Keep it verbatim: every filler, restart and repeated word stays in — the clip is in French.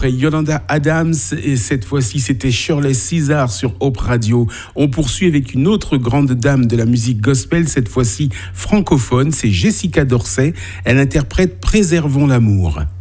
après Yolanda Adams et cette fois-ci c'était Shirley Caesar sur Hope Radio. On poursuit avec une autre grande dame de la musique gospel, cette fois-ci francophone, c'est Jessica Dorsey. Elle interprète Préservons l'amour.